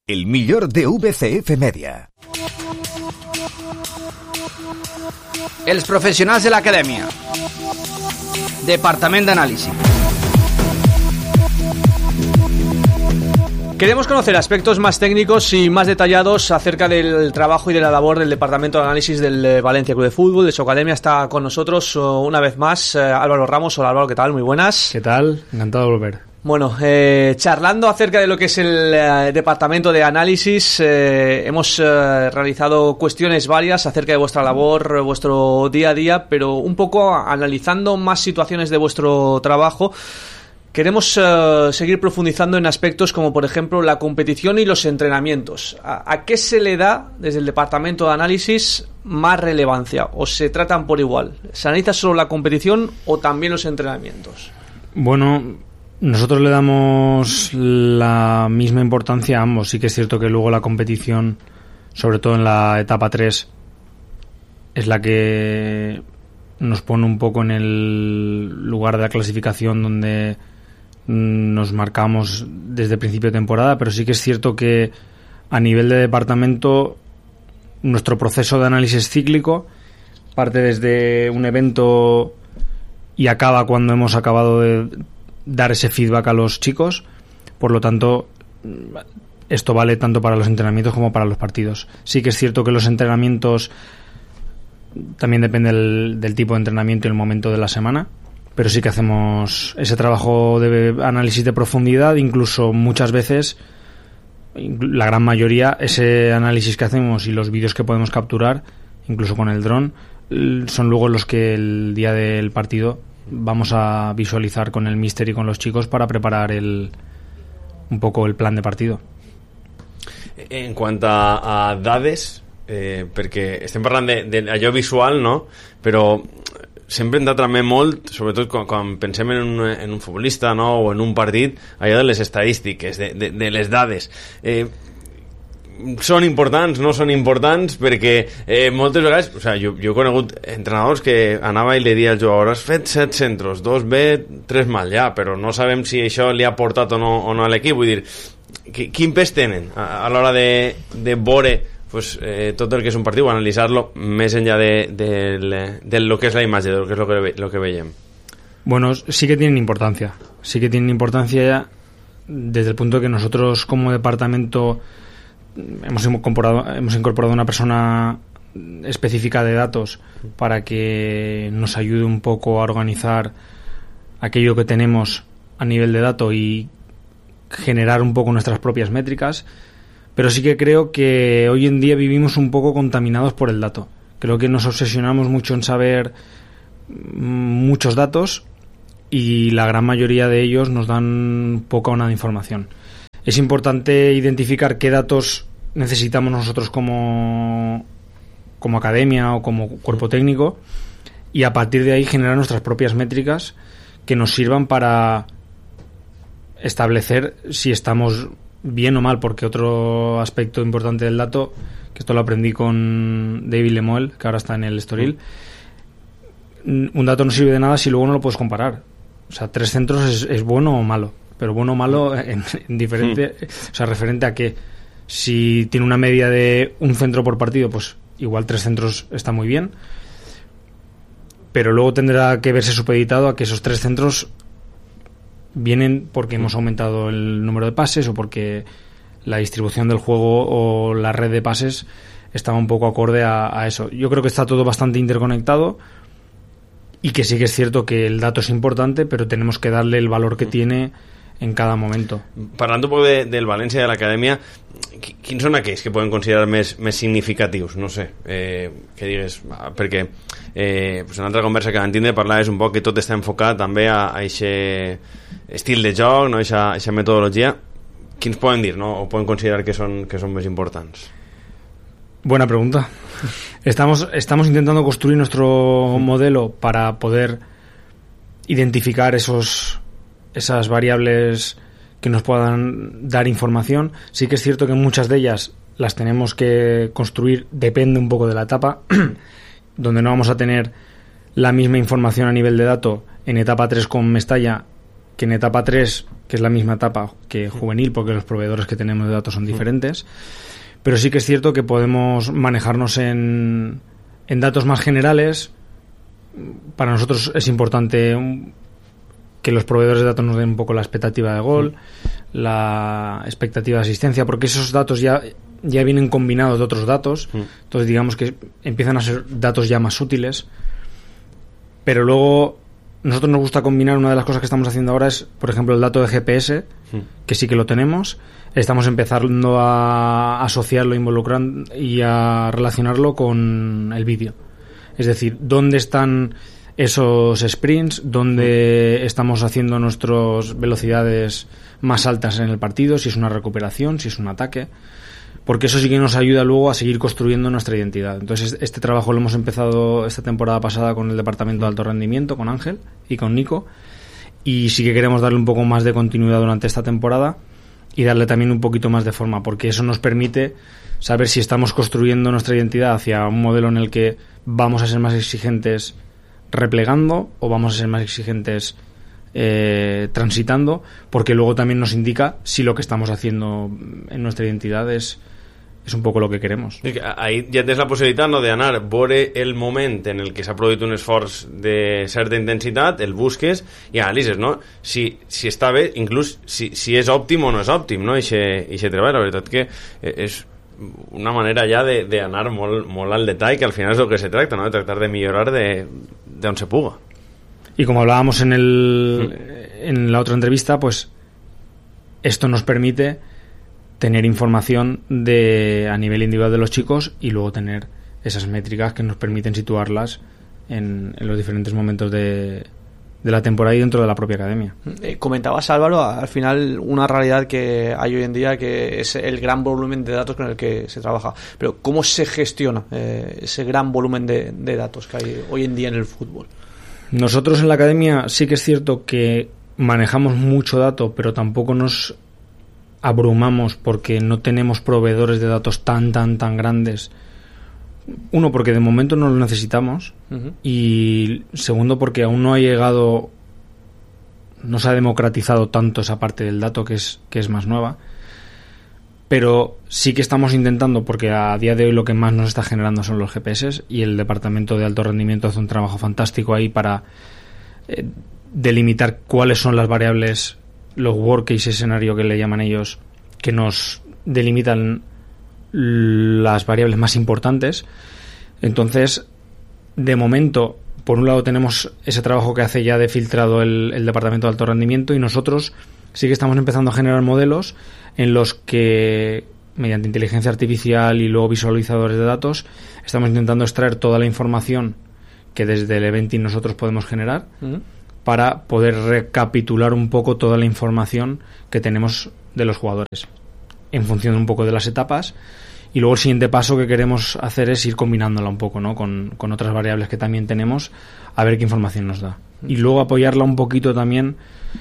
el millor de VCF Media. Els professionals de l'acadèmia. Departament d'Anàlisi. Queremos conocer aspectos más técnicos y más detallados acerca del trabajo y de la labor del Departamento de Análisis del Valencia Club de Fútbol, de su academia. Está con nosotros una vez más Álvaro Ramos. Hola Álvaro, ¿qué tal? Muy buenas. ¿Qué tal? Encantado de volver. Bueno, charlando acerca de lo que es el Departamento de Análisis, hemos realizado cuestiones varias acerca de vuestra labor, vuestro día a día, pero un poco analizando más situaciones de vuestro trabajo. Queremos seguir profundizando en aspectos como, por ejemplo, la competición y los entrenamientos. ¿A qué se le da desde el Departamento de Análisis más relevancia? ¿O se tratan por igual? ¿Se analiza solo la competición o también los entrenamientos? Bueno, nosotros le damos la misma importancia a ambos. Sí que es cierto que luego la competición, sobre todo en la etapa 3, es la que nos pone un poco en el lugar de la clasificación donde nos marcamos desde el principio de temporada, pero sí que es cierto que a nivel de departamento nuestro proceso de análisis cíclico parte desde un evento y acaba cuando hemos acabado de dar ese feedback a los chicos. Por lo tanto, esto vale tanto para los entrenamientos como para los partidos. Sí que es cierto que los entrenamientos también depende del tipo de entrenamiento y el momento de la semana, pero sí que hacemos ese trabajo de análisis de profundidad. Incluso muchas veces, la gran mayoría, ese análisis que hacemos y los vídeos que podemos capturar, incluso con el dron, son luego los que el día del partido vamos a visualizar con el míster y con los chicos para preparar un poco el plan de partido. En quant a dades, perquè estem parlant d'allò visual, no? Però sempre hem de treballar molt, sobretot quan pensem en un futbolista, no? O en un partit, allò de les estadístiques, de les dades. Són importants, no són importants, perquè moltes vegades, o sigui, jo he conegut entrenadors que anava i li dia al jugador: has fet 7 centros, 2 bé, 3 mal, ja, però no sabem si això li ha portat o no a l'equip. Vull dir, quin pes tenen a l'hora de veure pues, tot el que és un partit, o analitzar-lo més enllà de lo que és la imatge, de lo que és lo que veiem? Bueno, sí que tienen importancia. Sí que tienen importancia ya desde el punto de que nosotros como departamento hemos incorporado una persona específica de datos para que nos ayude un poco a organizar aquello que tenemos a nivel de datos y generar un poco nuestras propias métricas. Pero sí que creo que hoy en día vivimos un poco contaminados por el dato. Creo que nos obsesionamos mucho en saber muchos datos y la gran mayoría de ellos nos dan poca o nada de información. Es importante identificar qué datos necesitamos nosotros como academia o como cuerpo técnico y a partir de ahí generar nuestras propias métricas que nos sirvan para establecer si estamos bien o mal, porque otro aspecto importante del dato, que esto lo aprendí con David Lemuel, que ahora está en el Estoril, un dato no sirve de nada si luego no lo puedes comparar. O sea, 3 centros es bueno o malo, pero bueno o malo en diferente, o sea, referente a que si tiene una media de un centro por partido, pues igual 3 centros está muy bien, pero luego tendrá que verse supeditado a que esos 3 centros vienen porque hemos aumentado el número de pases o porque la distribución del juego o la red de pases estaba un poco acorde a eso. Yo creo que está todo bastante interconectado y que sí que es cierto que el dato es importante, pero tenemos que darle el valor que tiene en cada momento. Parlant un poc del València i de l'acadèmia, quins són aquells que poden considerar més significatius? No sé, que digues, perquè pues una altra conversa que vam tindre parlaves un poc que tot està enfocat també a aquest estil de joc, no? Aquesta metodologia. Quins poden dir, no? O poden considerar que són més importants? Buena pregunta. Estamos intentando construir nuestro modelo para poder identificar esas variables que nos puedan dar información. Sí que es cierto que muchas de ellas las tenemos que construir, depende un poco de la etapa, donde no vamos a tener la misma información a nivel de dato en etapa 3 con Mestalla que en etapa 3, que es la misma etapa que juvenil, porque los proveedores que tenemos de datos son diferentes, pero sí que es cierto que podemos manejarnos en datos más generales. Para nosotros es importante que los proveedores de datos nos den un poco la expectativa de gol, la expectativa de asistencia, porque esos datos ya vienen combinados de otros datos, entonces digamos que empiezan a ser datos ya más útiles. Pero luego nosotros nos gusta combinar, una de las cosas que estamos haciendo ahora es, por ejemplo, el dato de GPS, que sí que lo tenemos. Estamos empezando a asociarlo, involucrando y a relacionarlo con el vídeo. Es decir, ¿dónde están esos sprints? ¿Dónde estamos haciendo nuestras velocidades más altas en el partido? Si es una recuperación, si es un ataque. Porque eso sí que nos ayuda luego a seguir construyendo nuestra identidad. Entonces, este trabajo lo hemos empezado esta temporada pasada con el departamento de alto rendimiento, con Ángel y con Nico. Y sí que queremos darle un poco más de continuidad durante esta temporada y darle también un poquito más de forma, porque eso nos permite saber si estamos construyendo nuestra identidad hacia un modelo en el que vamos a ser más exigentes replegando o vamos a ser más exigentes transitando, porque luego también nos indica si lo que estamos haciendo en nuestra identidad es un poco lo que queremos. Ahí ja tens la possibilitat, no, d'anar a veure el moment en el que s'ha produït un esforç de certa intensitat, el busques i analitzes, no? Si està bé, inclús si és òptim o no és òptim, no? Eixe treball, la veritat que és una manera ja d'anar molt al detall, que al final és el que se tracta, ¿no? De tratar de millorar de on se puga. Y como hablábamos en la otra entrevista, pues esto nos permite tener información a nivel individual de los chicos y luego tener esas métricas que nos permiten situarlas en los diferentes momentos de la temporada y dentro de la propia academia. Comentabas, Álvaro, al final una realidad que hay hoy en día, que es el gran volumen de datos con el que se trabaja. Pero ¿cómo se gestiona ese gran volumen de datos que hay hoy en día en el fútbol? Nosotros en la academia sí que es cierto que manejamos mucho dato, pero tampoco nos abrumamos porque no tenemos proveedores de datos tan grandes. Uno, porque de momento no lo necesitamos, y segundo, porque aún no ha llegado, no se ha democratizado tanto esa parte del dato que es más nueva. Pero sí que estamos intentando, porque a día de hoy lo que más nos está generando son los GPS, y el departamento de alto rendimiento hace un trabajo fantástico ahí para delimitar cuáles son las variables, los worst case escenario que le llaman ellos, que nos delimitan las variables más importantes. Entonces, de momento, por un lado tenemos ese trabajo que hace ya de filtrado el departamento de alto rendimiento, y nosotros sí que estamos empezando a generar modelos en los que, mediante inteligencia artificial y luego visualizadores de datos, estamos intentando extraer toda la información que desde el eventing nosotros podemos generar para poder recapitular un poco toda la información que tenemos de los jugadores en función un poco de las etapas. Y luego el siguiente paso que queremos hacer es ir combinándola un poco, ¿no? con otras variables que también tenemos, a ver qué información nos da. Y luego apoyarla un poquito también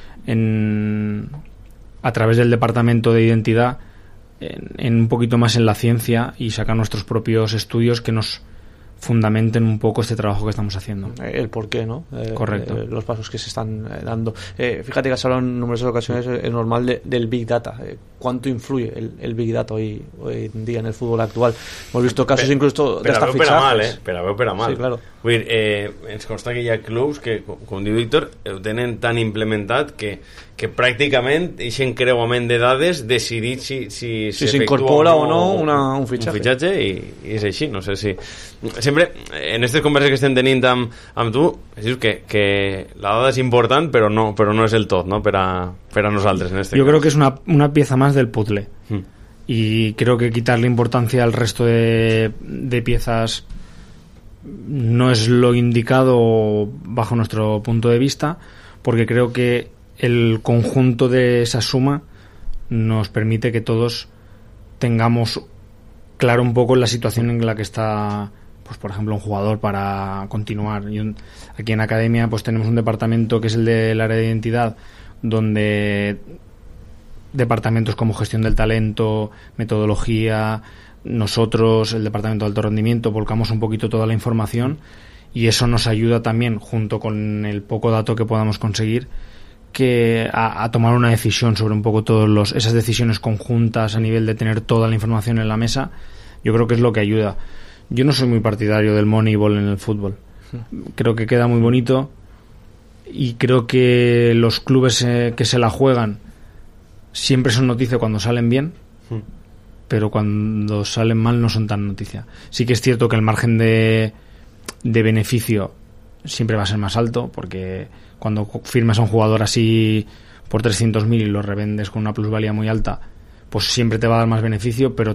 a través del departamento de identidad, en un poquito más en la ciencia, y sacar nuestros propios estudios que nos fundamenten un poco este trabajo que estamos haciendo. El por qué, ¿no? Correcto. Los pasos que se están dando. Fíjate que has hablado en numerosas ocasiones, es normal, del Big Data. ¿Cuánto influye el Big Data hoy en día en el fútbol actual? Hemos visto casos incluso de hasta fichajes. Però veu per a mal. Sí, claro. Vull dir, ens consta que hi ha clubs que, com diu Víctor, ho tenen tan implementat que pràcticament eixen creuament de dades decidir si s'incorpora o no un fitxatge. Un fitxatge, i és així. No sé si... Sempre, en aquestes converses que estem tenint amb tu, dius que la dada és important, però no és el tot, no? Per a nosaltres, en este Yo cas. creo que es una pieza más del puzzle. Y creo que quitarle importancia al resto de piezas no es lo indicado bajo nuestro punto de vista, porque creo que el conjunto de esa suma nos permite que todos tengamos claro un poco la situación en la que está, pues por ejemplo, un jugador para continuar. Aquí en Academia pues tenemos un departamento que es el del área de identidad, donde departamentos como gestión del talento, metodología, nosotros, el departamento de alto rendimiento, volcamos un poquito toda la información, y eso nos ayuda también, junto con el poco dato que podamos conseguir, que a tomar una decisión sobre un poco todas esas decisiones conjuntas a nivel de tener toda la información en la mesa. Yo creo que es lo que ayuda. Yo no soy muy partidario del Moneyball en el fútbol. Creo que queda muy bonito y creo que los clubes que se la juegan siempre son noticia cuando salen bien, pero cuando salen mal no son tan noticia. Sí que es cierto que el margen de beneficio siempre va a ser más alto, porque cuando firmas a un jugador así por 300.000 y lo revendes con una plusvalía muy alta, pues siempre te va a dar más beneficio, pero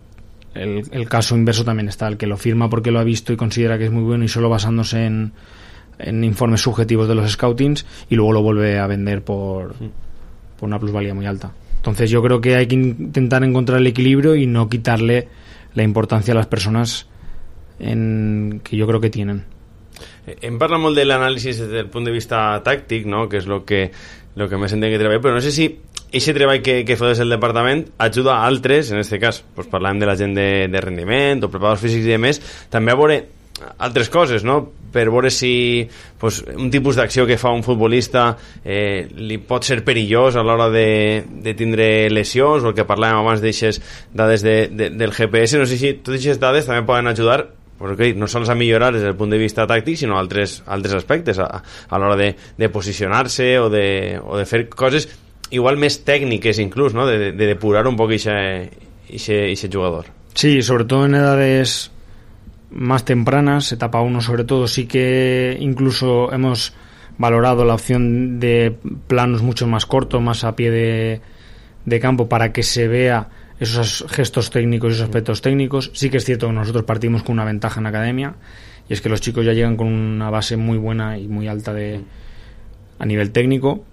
el caso inverso también está, el que lo firma porque lo ha visto y considera que es muy bueno y solo basándose en informes subjetivos de los scoutings, y luego lo vuelve a vender por una plusvalía muy alta. Entonces yo creo que hay que intentar encontrar el equilibrio y no quitarle la importancia a las personas que yo creo que tienen. Hem parlat molt de l'anàlisi des del punt de vista tàctic, no? Que és lo que més entenc que treballa, però no sé si aquest treball que feu des del departament ajuda a altres, en aquest cas pues parlàvem de la gent de rendiment o preparadors físics i demés, també a veure altres coses, no? Per veure si pues, un tipus d'acció que fa un futbolista li pot ser perillós a l'hora de tindre lesions, o el que parlàvem abans d'aixes dades del GPS. No sé si totes aquestes dades també poden ajudar, porque no sols a millorar des del punt de vista tàctic, sinó altres aspectes a l'hora de posicionar-se o de fer coses igual més tècniques inclús, ¿no? de depurar un poc ese jugador. Sí, sobre todo en edades más tempranas, etapa 1 sobre todo, sí que incluso hemos valorado la opción de planos mucho más cortos, más a pie de campo, para que se vea esos gestos técnicos y esos aspectos técnicos. Sí que es cierto que nosotros partimos con una ventaja en academia, y es que los chicos ya llegan con una base muy buena y muy alta a nivel técnico,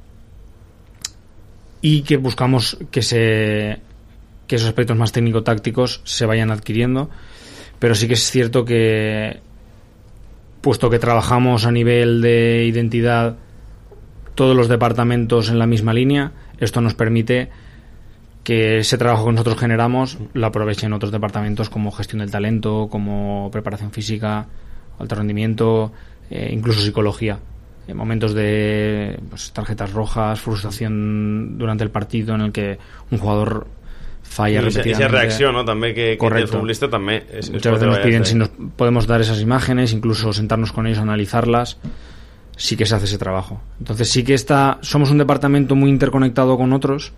y que buscamos que esos aspectos más técnico-tácticos se vayan adquiriendo. Pero sí que es cierto que, puesto que trabajamos a nivel de identidad todos los departamentos en la misma línea, esto nos permite que ese trabajo que nosotros generamos lo aprovechen otros departamentos, como gestión del talento, como preparación física, alto rendimiento, incluso psicología. En momentos de tarjetas rojas, frustración durante el partido en el que un jugador falla repetidamente. Esa reacción, ¿no? También que el futbolista también muchas veces nos piden si nos podemos dar esas imágenes, incluso sentarnos con ellos a analizarlas. Sí que se hace ese trabajo. Entonces sí que somos un departamento muy interconectado con otros,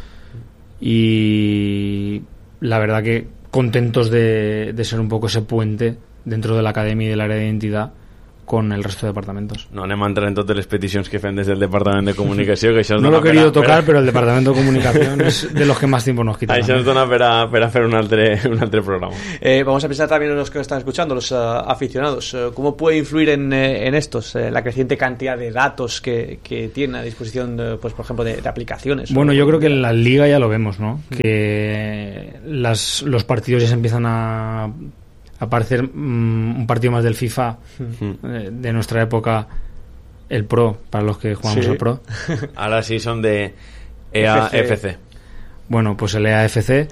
y la verdad que contentos de ser un poco ese puente dentro de la academia y del área de identidad con el resto de departamentos. No anem a entrar en totes les peticions que fem des del Departament de Comunicació, que això no lo he querido tocar, pero el Departamento de Comunicación es de los que más tiempo nos quita. Això ens dona per a fer un altre programa. Vamos a pensar también en los que están escuchando, los aficionados. ¿Cómo puede influir en estos la creciente cantidad de datos que tienen a disposición, pues por ejemplo, de aplicaciones? Bueno, yo creo que en la Liga ya lo vemos, ¿no? Que los partidos ya se empiezan a parecer un partido más del FIFA de nuestra época, el Pro, para los que jugamos el Pro. Ahora sí son de EAFC. Bueno, pues el EAFC.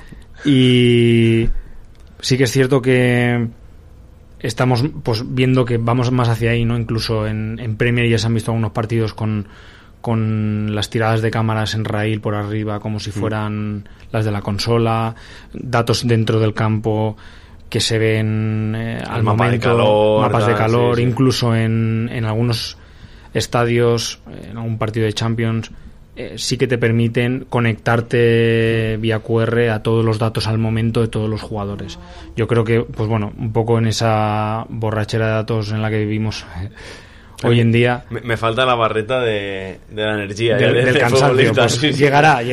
Y sí que es cierto que estamos pues viendo que vamos más hacia ahí, ¿no? Incluso en Premier ya se han visto algunos partidos con las tiradas de cámaras en raíl por arriba, como si fueran las de la consola, datos dentro del campo que se ven al momento, mapas de calor, sí. Incluso en algunos estadios, en algún partido de Champions, sí que te permiten conectarte vía QR a todos los datos al momento de todos los jugadores. Yo creo que, pues bueno, un poco en esa borrachera de datos en la que vivimos hoy en día. Me falta la barreta de la energía. Del cansancio, pues, sí. Llegará.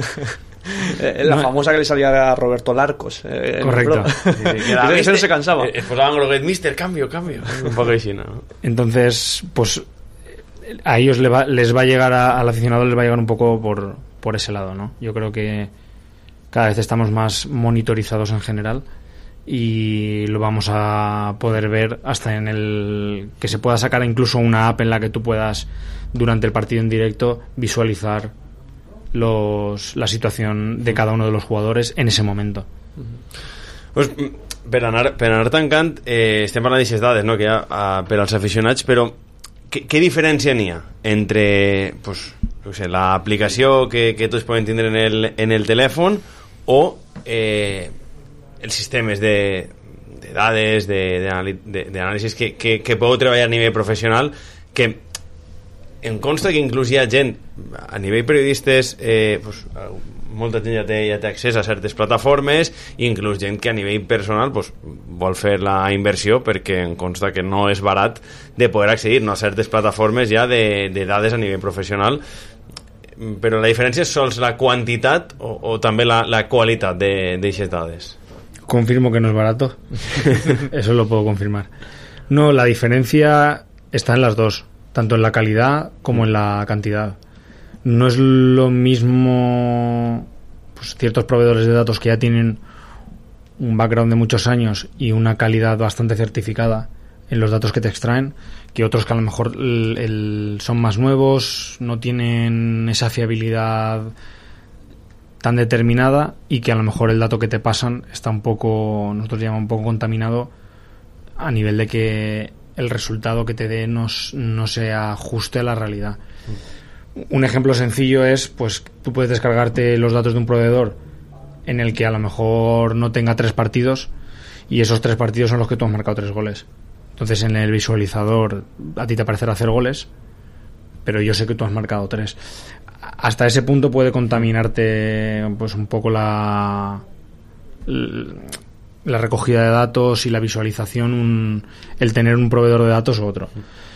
La famosa que le salía a Roberto Larcos. Correcto. Ese no se cansaba. Esposaban Groguet, mister, cambio. Un poco así, ¿no? Entonces, pues a ellos les va a llegar, al aficionado les va a llegar un poco por ese lado, ¿no? Yo creo que cada vez estamos más monitorizados en general, y lo vamos a poder ver hasta en el que se pueda sacar incluso una app en la que tú puedas, durante el partido en directo, visualizar la situación de cada uno de los jugadores en ese momento. Pues, per anar tancant, estem parlant d'aixes dades, no? Que hi ha per als aficionats, però què diferència n'hi ha entre pues, no sé, l'aplicació que tots poden tindre en el telèfon o els sistemes de dades, d'anàlisis que podeu treballar a nivell professional, que em consta que inclús hi ha gent a nivell periodistes, pues, molta gent ja té accés a certes plataformes, i inclús gent que a nivell personal pues, vol fer la inversió, perquè em consta que no és barat de poder accedir, no, a certes plataformes ja de dades a nivell professional. Però la diferència és sols la quantitat o també la qualitat d'aixes dades. Confirmo que no es barato. Eso lo puedo confirmar. No, la diferencia está en las dos, tanto en la calidad como en la cantidad. No es lo mismo, pues, ciertos proveedores de datos que ya tienen un background de muchos años y una calidad bastante certificada en los datos que te extraen, que otros que a lo mejor son más nuevos, no tienen esa fiabilidad tan determinada, y que a lo mejor el dato que te pasan está un poco, nosotros llamamos un poco contaminado, a nivel de que el resultado que te dé no se ajuste a la realidad. Un ejemplo sencillo es, pues tú puedes descargarte los datos de un proveedor en el que a lo mejor no tenga 3 partidos, y esos 3 partidos son los que tú has marcado 3 goles. Entonces en el visualizador a ti te parecerá 0 goles, pero yo sé que tú has marcado 3. Hasta ese punto puede contaminarte pues un poco la recogida de datos y la visualización, el tener un proveedor de datos u otro.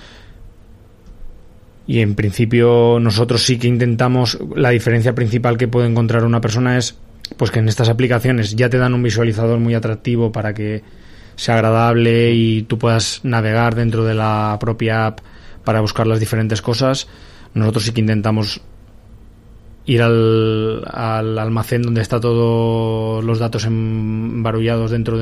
Y en principio nosotros sí que intentamos, la diferencia principal que puede encontrar una persona es pues que en estas aplicaciones ya te dan un visualizador muy atractivo para que sea agradable y tú puedas navegar dentro de la propia app para buscar las diferentes cosas. Nosotros sí que intentamos ir al almacén donde está todos los datos embarullados dentro de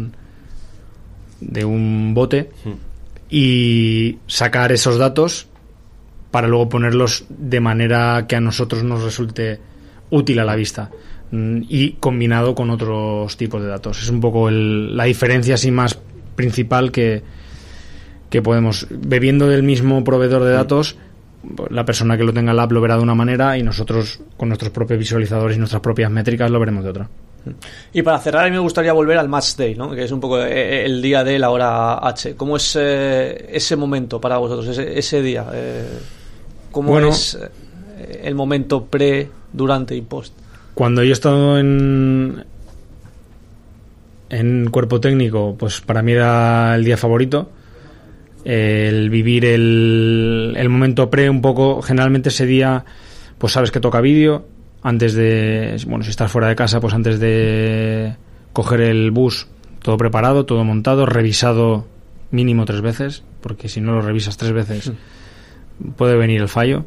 un bote y sacar esos datos para luego ponerlos de manera que a nosotros nos resulte útil a la vista y combinado con otros tipos de datos. Es un poco la diferencia así más principal que podemos, bebiendo del mismo proveedor de datos, la persona que lo tenga en la app lo verá de una manera y nosotros con nuestros propios visualizadores y nuestras propias métricas lo veremos de otra. Y para cerrar, a mí me gustaría volver al match day, ¿no? Que es un poco el día de la hora H. ¿Cómo es ese momento para vosotros, ese día? ¿Cómo es el momento pre, durante y post? Cuando yo he estado en cuerpo técnico, pues para mí era el día favorito. El vivir el momento pre un poco, generalmente ese día pues sabes que toca vídeo antes de, bueno, si estás fuera de casa, pues antes de coger el bus, todo preparado, todo montado, revisado mínimo 3 veces, porque si no lo revisas 3 veces puede venir el fallo.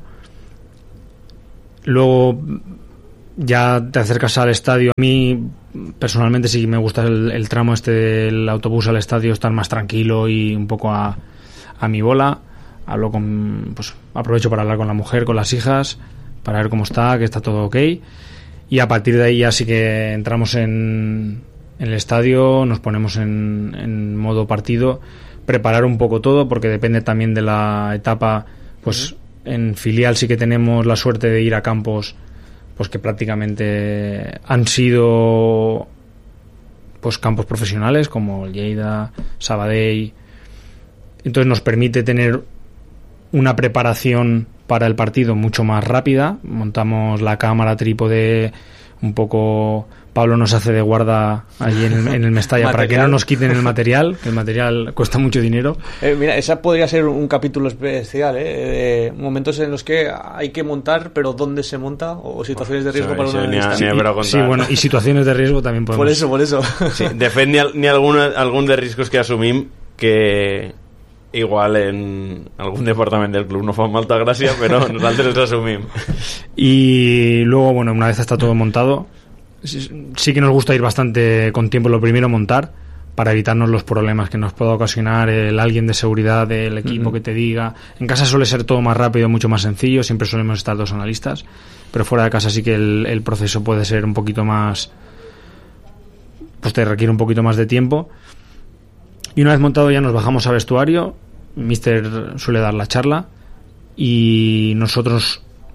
Luego ya te acercas al estadio. A mí personalmente sí me gusta el tramo este del autobús al estadio, estar más tranquilo y un poco a mi bola. Hablo pues aprovecho para hablar con la mujer, con las hijas, para ver cómo está, que está todo ok, y a partir de ahí ya sí que entramos en el estadio, nos ponemos en modo partido, preparar un poco todo, porque depende también de la etapa. Pues en filial sí que tenemos la suerte de ir a campos pues que prácticamente han sido pues campos profesionales como el Lleida, Sabadell. Entonces nos permite tener una preparación para el partido mucho más rápida. Montamos la cámara, trípode, un poco Pablo nos hace de guarda allí en el Mestalla para que no nos quiten el material, que el material cuesta mucho dinero. Mira, esa podría ser un capítulo especial, de momentos en los que hay que montar, pero dónde se monta, o situaciones de riesgo para una analista. Sí, bueno, y situaciones de riesgo también podemos. Por eso. Sí, de fet, n'hi ha algun de riscos que assumim que igual en algún departament del club no fa molta gràcia, però nosaltres els assumim. Y luego, bueno, una vez está todo montado, sí que nos gusta ir bastante con tiempo. Lo primero, montar, para evitarnos los problemas que nos pueda ocasionar alguien de seguridad del equipo que te diga. En casa suele ser todo más rápido, mucho más sencillo, siempre solemos estar 2 analistas, pero fuera de casa sí que el proceso puede ser un poquito más, pues te requiere un poquito más de tiempo. Y una vez montado ya nos bajamos al vestuario, Mister suele dar la charla y nosotros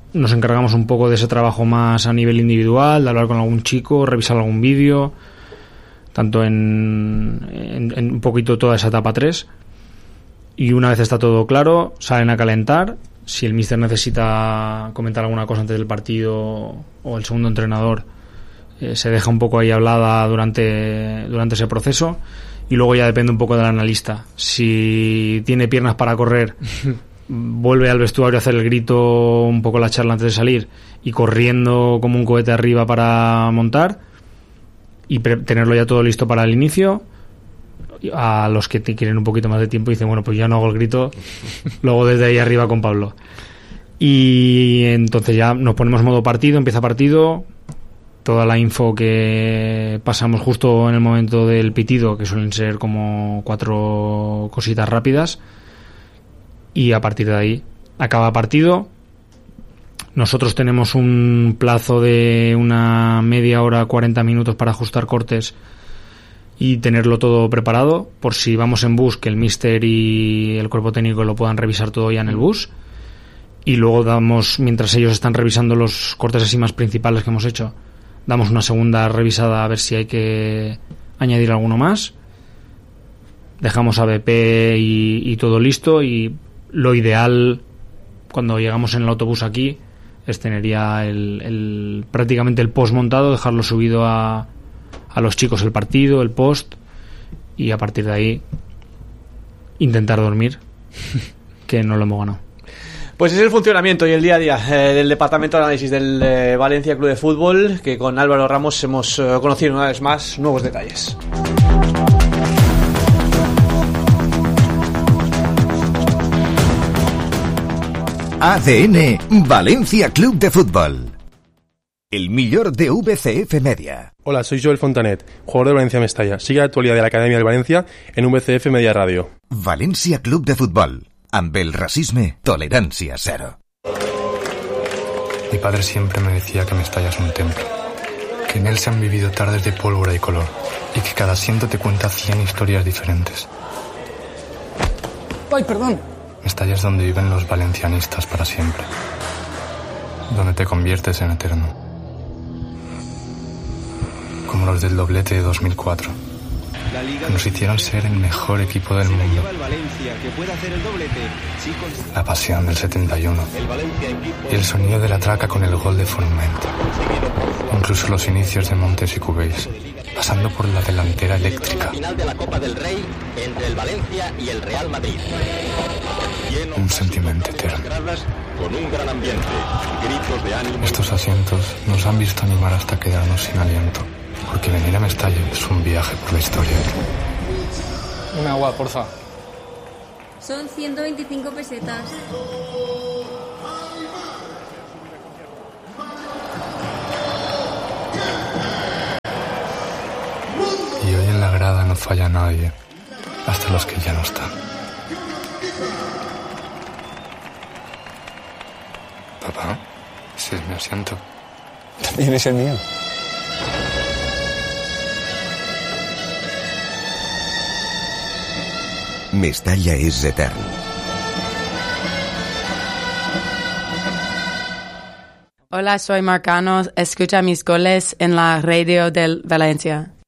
nos encargamos un poco de ese trabajo más a nivel individual, de hablar con algún chico, revisar algún vídeo, tanto en un poquito toda esa etapa 3. Y una vez está todo claro, salen a calentar. Si el míster necesita comentar alguna cosa antes del partido o el segundo entrenador, se deja un poco ahí hablada durante ese proceso. Y luego ya depende un poco del analista. Si tiene piernas para correr, vuelve al vestuario a hacer el grito, un poco la charla antes de salir, y corriendo como un cohete arriba para montar y tenerlo ya todo listo para el inicio. A los que quieren un poquito más de tiempo dicen, bueno, pues ya no hago el grito, luego desde ahí arriba con Pablo. Y entonces ya nos ponemos modo partido, empieza partido, toda la info que pasamos justo en el momento del pitido, que suelen ser como 4 cositas rápidas, y a partir de ahí acaba partido. Nosotros tenemos un plazo de una media hora, 40 minutos para ajustar cortes y tenerlo todo preparado por si vamos en bus, que el míster y el cuerpo técnico lo puedan revisar todo ya en el bus. Y luego damos, mientras ellos están revisando los cortes así más principales que hemos hecho, damos una segunda revisada a ver si hay que añadir alguno más. Dejamos ABP y todo listo, y lo ideal cuando llegamos en el autobús aquí es tener ya prácticamente el post montado, dejarlo subido a los chicos el partido, el post, y a partir de ahí intentar dormir, que no lo hemos ganado. Pues es el funcionamiento y el día a día del departamento de análisis del Valencia Club de Fútbol, que con Álvaro Ramos hemos conocido una vez más nuevos detalles. ADN Valencia Club de Fútbol. El millor de VCF Media. Hola, soy Joel Fontanet, jugador de Valencia Mestalla. Sigue la actualidad de la Academia del Valencia en VCF Media Radio. Valencia Club de Fútbol. Amb el racisme, tolerancia cero. Mi padre siempre me decía que Mestalla es un templo, que en él se han vivido tardes de pólvora y color, y que cada asiento te cuenta 100 historias diferentes. ¡Ay, perdón! Mestalla es donde viven los valencianistas para siempre, donde te conviertes en eterno, como los del doblete de 2004. Nos hicieron ser el mejor equipo del mundo. La pasión del 71 y el sonido de la traca con el gol de Forment. Incluso los inicios de Montes y Cubéis, pasando por la delantera eléctrica. Un sentimiento eterno. Estos asientos nos han visto animar hasta quedarnos sin aliento. Porque venir a Mestalla es un viaje por la historia. Un agua, porfa. Son 125 pesetas. Y hoy en la grada no falla nadie, hasta los que ya no están. Papá, ese es mi asiento. También es el mío. Mestalla es eterno. Hola, soy Marcano. Escucha mis goles en la radio del Valencia.